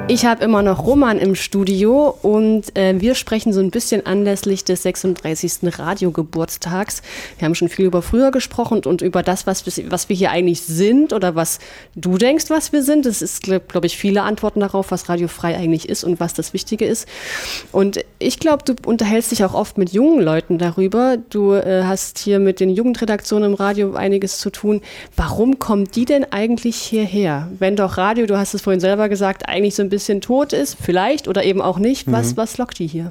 Ich habe immer noch Roman im Studio und wir sprechen so ein bisschen anlässlich des 36. Radiogeburtstags. Wir haben schon viel über früher gesprochen und über das, was wir hier eigentlich sind oder was du denkst, was wir sind. Das ist, glaube ich, viele Antworten darauf, was radiofrei eigentlich ist und was das Wichtige ist. Und ich glaube, du unterhältst dich auch oft mit jungen Leuten darüber. Du hast hier mit den Jugendredaktionen im Radio einiges zu tun. Warum kommen die denn eigentlich hierher? Wenn doch Radio, du hast es vorhin selber gesagt, eigentlich so ein bisschen tot ist, vielleicht oder eben auch nicht. Was lockt die hier?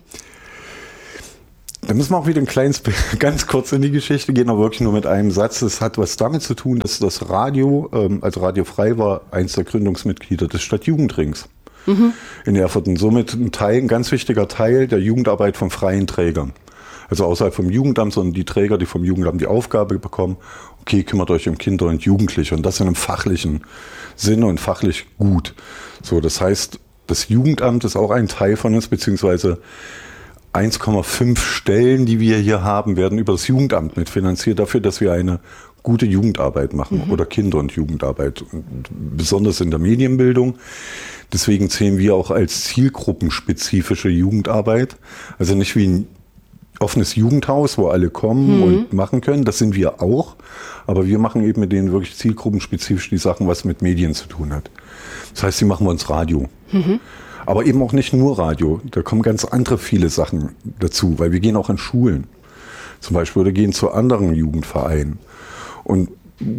Da müssen wir auch wieder ganz kurz in die Geschichte gehen, aber wirklich nur mit einem Satz. Es hat was damit zu tun, dass das Radio, also radiofrei war, eins der Gründungsmitglieder des Stadtjugendrings in Erfurt. Und somit ein ganz wichtiger Teil der Jugendarbeit von freien Trägern. Also außerhalb vom Jugendamt, sondern die Träger, die vom Jugendamt die Aufgabe bekommen, okay, kümmert euch um Kinder und Jugendliche. Und das in einem fachlichen Sinne und fachlich gut. So, das heißt, das Jugendamt ist auch ein Teil von uns, beziehungsweise 1,5 Stellen, die wir hier haben, werden über das Jugendamt mitfinanziert, dafür, dass wir eine gute Jugendarbeit machen oder Kinder- und Jugendarbeit, besonders in der Medienbildung. Deswegen zählen wir auch als zielgruppenspezifische Jugendarbeit, also nicht wie ein offenes Jugendhaus, wo alle kommen und machen können, das sind wir auch, aber wir machen eben mit denen wirklich zielgruppenspezifisch die Sachen, was mit Medien zu tun hat. Das heißt, die machen wir uns Radio. Aber eben auch nicht nur Radio, da kommen ganz andere viele Sachen dazu, weil wir gehen auch in Schulen zum Beispiel oder gehen zu anderen Jugendvereinen und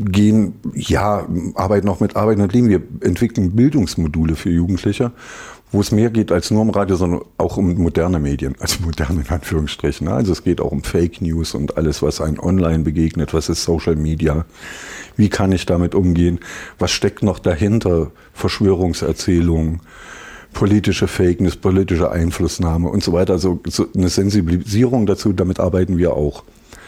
arbeiten auch mit Arbeit und Leben. Wir entwickeln Bildungsmodule für Jugendliche, wo es mehr geht als nur um Radio, sondern auch um moderne Medien, also moderne in Anführungsstrichen. Also es geht auch um Fake News und alles, was einem online begegnet. Was ist Social Media? Wie kann ich damit umgehen? Was steckt noch dahinter? Verschwörungserzählungen, politische Fake News, politische Einflussnahme und so weiter. Also so eine Sensibilisierung dazu, damit arbeiten wir auch.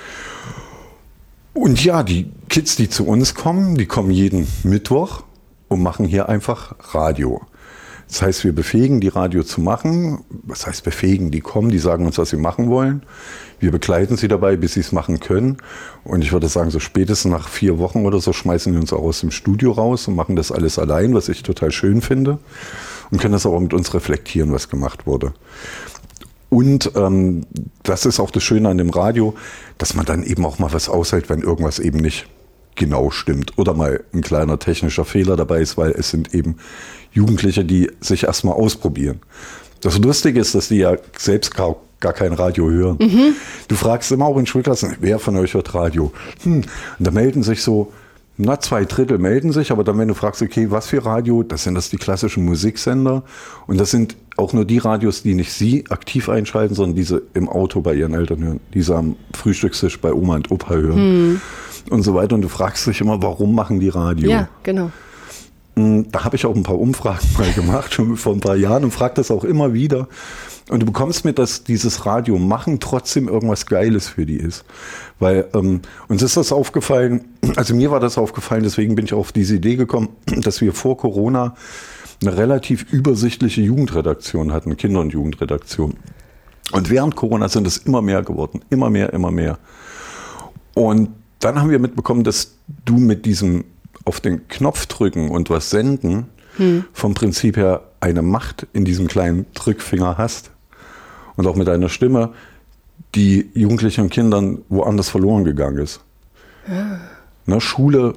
Und ja, die Kids, die zu uns kommen, die kommen jeden Mittwoch und machen hier einfach Radio. Das heißt, wir befähigen die Radio zu machen. Was heißt befähigen? Die kommen, die sagen uns, was sie machen wollen. Wir begleiten sie dabei, bis sie es machen können. Und ich würde sagen, so spätestens nach 4 Wochen oder so schmeißen wir uns auch aus dem Studio raus und machen das alles allein, was ich total schön finde. Und können das auch mit uns reflektieren, was gemacht wurde. Und das ist auch das Schöne an dem Radio, dass man dann eben auch mal was aushält, wenn irgendwas eben nicht genau stimmt. Oder mal ein kleiner technischer Fehler dabei ist, weil es sind eben Jugendliche, die sich erstmal ausprobieren. Das Lustige ist, dass die ja selbst gar kein Radio hören. Du fragst immer auch in Schulklassen, wer von euch hört Radio? Und da melden sich so, 2/3 melden sich, aber dann, wenn du fragst, okay, was für Radio, das sind die klassischen Musiksender und das sind auch nur die Radios, die nicht sie aktiv einschalten, sondern diese im Auto bei ihren Eltern hören, diese am Frühstückstisch bei Oma und Opa hören und so weiter. Und du fragst dich immer, warum machen die Radio? Ja, genau. Da habe ich auch ein paar Umfragen mal gemacht, schon vor ein paar Jahren und frage das auch immer wieder. Und du bekommst mit, dass dieses Radio machen trotzdem irgendwas Geiles für die ist. Weil uns ist das aufgefallen, also mir war das aufgefallen, deswegen bin ich auf diese Idee gekommen, dass wir vor Corona eine relativ übersichtliche Jugendredaktion hatten, Kinder- und Jugendredaktion. Und während Corona sind es immer mehr geworden, immer mehr. Und dann haben wir mitbekommen, dass du mit diesem auf den Knopf drücken und was senden, vom Prinzip her eine Macht in diesem kleinen Drückfinger hast und auch mit einer Stimme, die Jugendlichen und Kindern woanders verloren gegangen ist. Ne, Schule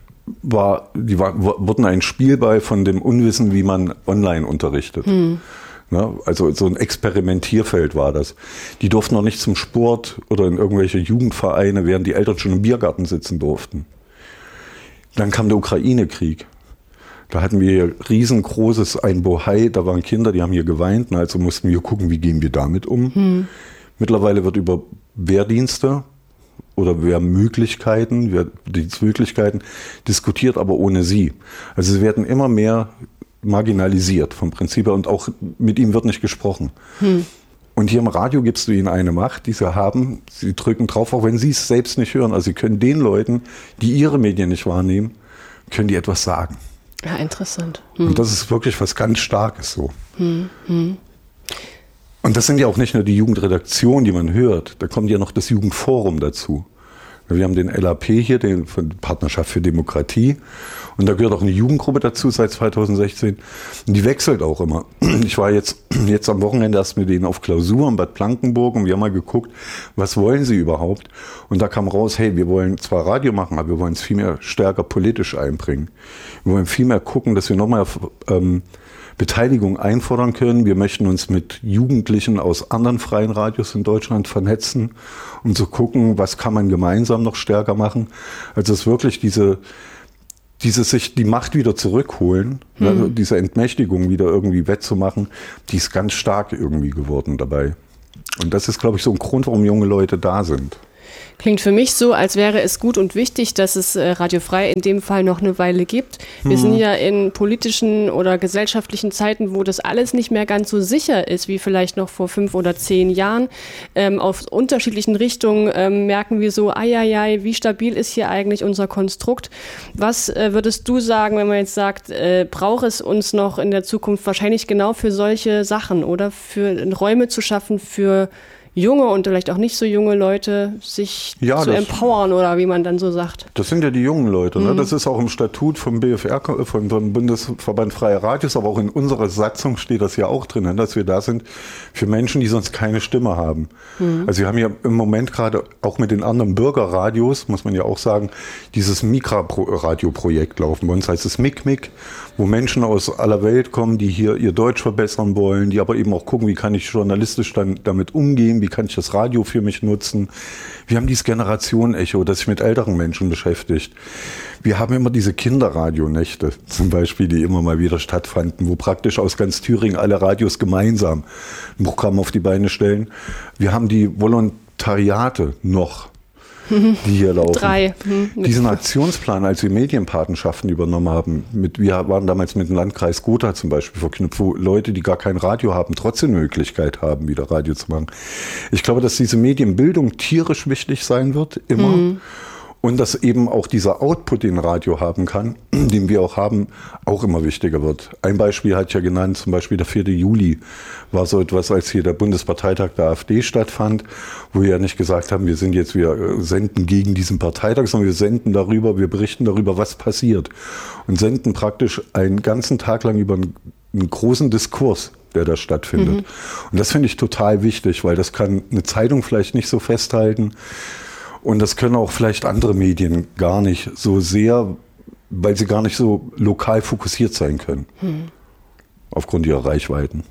wurden ein Spielball von dem Unwissen, wie man online unterrichtet. Ne, also so ein Experimentierfeld war das. Die durften noch nicht zum Sport oder in irgendwelche Jugendvereine, während die Eltern schon im Biergarten sitzen durften. Dann kam der Ukraine-Krieg. Da hatten wir riesengroßes ein Bohai, da waren Kinder, die haben hier geweint, also mussten wir gucken, wie gehen wir damit um. Mittlerweile wird über Wehrdienste oder Wehrmöglichkeiten diskutiert, aber ohne sie. Also sie werden immer mehr marginalisiert vom Prinzip her und auch mit ihm wird nicht gesprochen. Und hier im Radio gibst du ihnen eine Macht, die sie haben. Sie drücken drauf, auch wenn sie es selbst nicht hören. Also sie können den Leuten, die ihre Medien nicht wahrnehmen, können die etwas sagen. Ja, interessant. Und das ist wirklich was ganz Starkes so. Und das sind ja auch nicht nur die Jugendredaktionen, die man hört. Da kommt ja noch das Jugendforum dazu. Wir haben den LAP hier, den Partnerschaft für Demokratie. Und da gehört auch eine Jugendgruppe dazu seit 2016. Und die wechselt auch immer. Ich war jetzt am Wochenende erst mit denen auf Klausur in Bad Blankenburg und wir haben mal geguckt, was wollen sie überhaupt? Und da kam raus, hey, wir wollen zwar Radio machen, aber wir wollen es viel mehr stärker politisch einbringen. Wir wollen viel mehr gucken, dass wir nochmal Beteiligung einfordern können. Wir möchten uns mit Jugendlichen aus anderen freien Radios in Deutschland vernetzen, um zu gucken, was kann man gemeinsam noch stärker machen. Also es ist wirklich sich die Macht wieder zurückholen, also diese Entmächtigung wieder irgendwie wettzumachen, die ist ganz stark irgendwie geworden dabei. Und das ist, glaube ich, so ein Grund, warum junge Leute da sind. Klingt für mich so, als wäre es gut und wichtig, dass es Radio Frei in dem Fall noch eine Weile gibt. Wir sind ja in politischen oder gesellschaftlichen Zeiten, wo das alles nicht mehr ganz so sicher ist, wie vielleicht noch vor 5 oder 10 Jahren. Auf unterschiedlichen Richtungen merken wir so, wie stabil ist hier eigentlich unser Konstrukt? Was würdest du sagen, wenn man jetzt sagt, braucht es uns noch in der Zukunft wahrscheinlich genau für solche Sachen oder für Räume zu schaffen, für junge und vielleicht auch nicht so junge Leute, sich zu empowern oder wie man dann so sagt. Das sind ja die jungen Leute. Ne? Das ist auch im Statut vom BFR, vom Bundesverband Freie Radios, aber auch in unserer Satzung steht das ja auch drin, dass wir da sind für Menschen, die sonst keine Stimme haben. Also wir haben ja im Moment gerade auch mit den anderen Bürgerradios, muss man ja auch sagen, dieses Mikra-Radio-Projekt laufen. Bei uns heißt es MIC, wo Menschen aus aller Welt kommen, die hier ihr Deutsch verbessern wollen, die aber eben auch gucken, wie kann ich journalistisch dann damit umgehen, wie kann ich das Radio für mich nutzen. Wir haben dieses Generation-Echo, das sich mit älteren Menschen beschäftigt. Wir haben immer diese Kinderradionächte zum Beispiel, die immer mal wieder stattfanden, wo praktisch aus ganz Thüringen alle Radios gemeinsam ein Programm auf die Beine stellen. Wir haben die Volontariate noch, die hier laufen. 3. Diesen Aktionsplan, als wir Medienpatenschaften übernommen haben, wir waren damals mit dem Landkreis Gotha zum Beispiel verknüpft, wo Leute, die gar kein Radio haben, trotzdem eine Möglichkeit haben, wieder Radio zu machen. Ich glaube, dass diese Medienbildung tierisch wichtig sein wird, immer. Und dass eben auch dieser Output, den Radio haben kann, den wir auch haben, auch immer wichtiger wird. Ein Beispiel hatte ich ja genannt, zum Beispiel der 4. Juli war so etwas, als hier der Bundesparteitag der AfD stattfand, wo wir ja nicht gesagt haben, wir senden gegen diesen Parteitag, sondern wir senden darüber, wir berichten darüber, was passiert. Und senden praktisch einen ganzen Tag lang über einen großen Diskurs, der da stattfindet. Und das finde ich total wichtig, weil das kann eine Zeitung vielleicht nicht so festhalten. Und das können auch vielleicht andere Medien gar nicht so sehr, weil sie gar nicht so lokal fokussiert sein können. Aufgrund ihrer Reichweiten.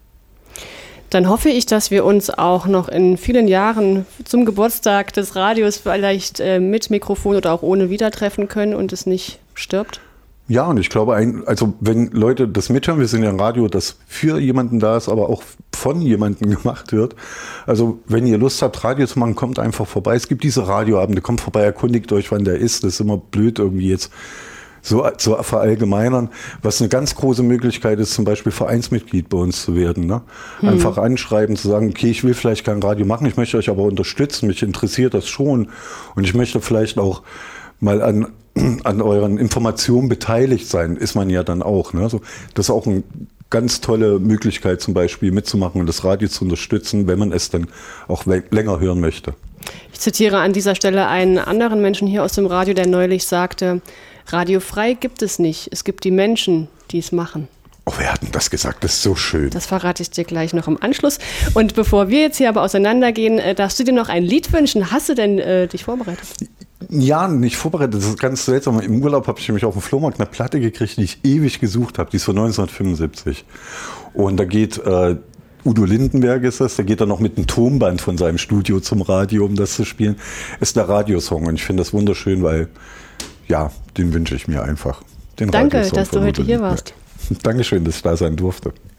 Dann hoffe ich, dass wir uns auch noch in vielen Jahren zum Geburtstag des Radios vielleicht mit Mikrofon oder auch ohne wieder treffen können und es nicht stirbt. Ja, und ich glaube, also wenn Leute das mithören, wir sind ja ein Radio, das für jemanden da ist, aber auch von jemandem gemacht wird. Also wenn ihr Lust habt, Radio zu machen, kommt einfach vorbei. Es gibt diese Radioabende, kommt vorbei, erkundigt euch, wann der ist. Das ist immer blöd irgendwie jetzt so verallgemeinern. Was eine ganz große Möglichkeit ist, zum Beispiel Vereinsmitglied bei uns zu werden. Ne? Einfach anschreiben, zu sagen, okay, ich will vielleicht kein Radio machen, ich möchte euch aber unterstützen, mich interessiert das schon. Und ich möchte vielleicht auch mal an euren Informationen beteiligt sein, ist man ja dann auch. Ne? Also das ist auch eine ganz tolle Möglichkeit, zum Beispiel mitzumachen und das Radio zu unterstützen, wenn man es dann auch länger hören möchte. Ich zitiere an dieser Stelle einen anderen Menschen hier aus dem Radio, der neulich sagte, Radio Frei gibt es nicht, es gibt die Menschen, die es machen. Oh, wer hat denn das gesagt? Das ist so schön. Das verrate ich dir gleich noch im Anschluss. Und bevor wir jetzt hier aber auseinandergehen, darfst du dir noch ein Lied wünschen? Hast du denn dich vorbereitet? Ja, nicht vorbereitet. Das ist ganz seltsam. Im Urlaub habe ich nämlich auf dem Flohmarkt eine Platte gekriegt, die ich ewig gesucht habe. Die ist von 1975. Und da geht Udo Lindenberg ist das, der geht dann noch mit einem Tonband von seinem Studio zum Radio, um das zu spielen. Ist der Radiosong. Und ich finde das wunderschön, weil, ja, den wünsche ich mir einfach. Den Danke, dass du heute hier warst. Dankeschön, dass ich da sein durfte.